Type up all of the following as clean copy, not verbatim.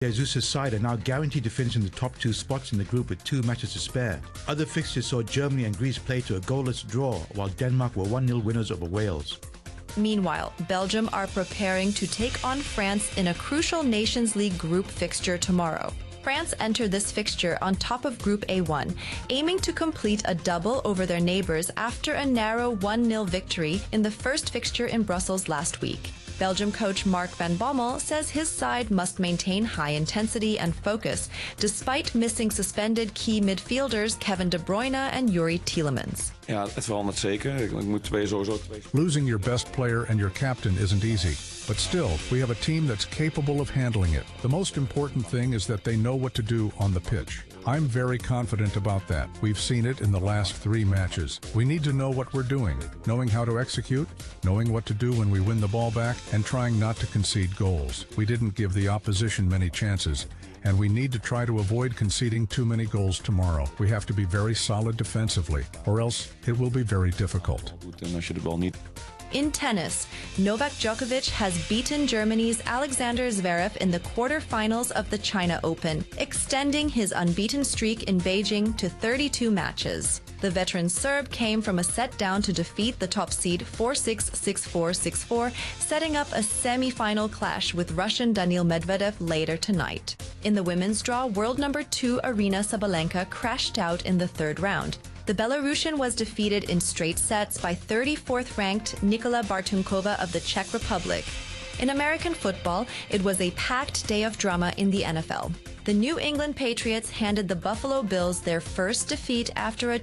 Jesus' side are now guaranteed to finish in the top two spots in the group with 2 matches to spare. Other fixtures saw Germany and Greece play to a goalless draw, while Denmark were 1-0 winners over Wales. Meanwhile, Belgium are preparing to take on France in a crucial Nations League group fixture tomorrow. France enter this fixture on top of Group A1, aiming to complete a double over their neighbours after a narrow 1-0 victory in the first fixture in Brussels last week. Belgium coach Mark van Bommel says his side must maintain high intensity and focus, despite missing suspended key midfielders Kevin De Bruyne and Yuri Tielemans. Ja, het verandert zeker. Ik moet sowieso twee. Losing your best player and your captain isn't easy. But still, we have a team that's capable of handling it. The most important thing is that they know what to do on the pitch. I'm very confident about that. We've seen it in the last 3 matches. We need to know what we're doing, knowing how to execute, knowing what to do when we win the ball back, and trying not to concede goals. We didn't give the opposition many chances, and we need to try to avoid conceding too many goals tomorrow. We have to be very solid defensively, or else it will be very difficult. In tennis, Novak Djokovic has beaten Germany's Alexander Zverev in the quarterfinals of the China Open, extending his unbeaten streak in Beijing to 32 matches. The veteran Serb came from a set down to defeat the top seed 4-6, 6-4, 6-4, setting up a semi-final clash with Russian Daniil Medvedev later tonight. In the women's draw, world number 2 Aryna Sabalenka crashed out in the 3rd round. The Belarusian was defeated in straight sets by 34th-ranked Nikola Bartunkova of the Czech Republic. In American football, it was a packed day of drama in the NFL. The New England Patriots handed the Buffalo Bills their first defeat after a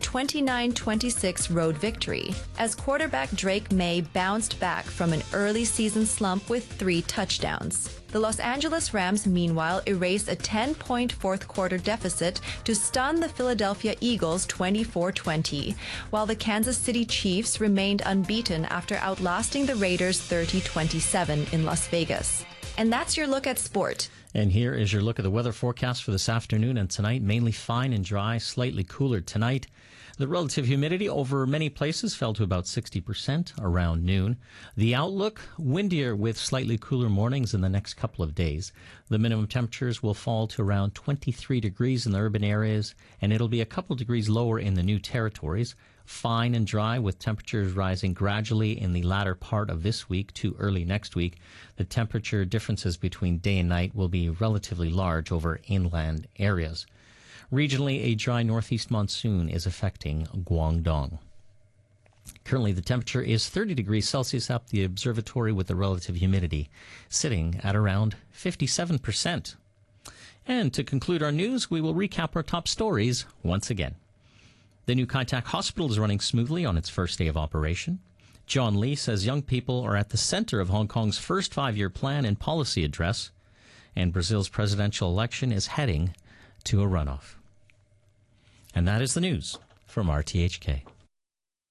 29-26 road victory, as quarterback Drake May bounced back from an early season slump with 3 touchdowns. The Los Angeles Rams, meanwhile, erased a 10-point fourth-quarter deficit to stun the Philadelphia Eagles 24-20, while the Kansas City Chiefs remained unbeaten after outlasting the Raiders 30-27 in Las Vegas. And that's your look at sport. And here is your look at the weather forecast for this afternoon and tonight. Mainly fine and dry, slightly cooler tonight. The relative humidity over many places fell to about 60% around noon. The outlook, windier with slightly cooler mornings in the next couple of days. The minimum temperatures will fall to around 23 degrees in the urban areas, and it'll be a couple degrees lower in the new territories. Fine and dry with temperatures rising gradually in the latter part of this week to early next week. The temperature differences between day and night will be relatively large over inland areas. Regionally, a dry northeast monsoon is affecting Guangdong. Currently, the temperature is 30 degrees Celsius up the observatory with the relative humidity sitting at around 57%. And to conclude our news, we will recap our top stories once again. The new Kai Tak Hospital is running smoothly on its first day of operation. John Lee says young people are at the center of Hong Kong's first 5-year plan and policy address. And Brazil's presidential election is heading to a runoff. And that is the news from RTHK.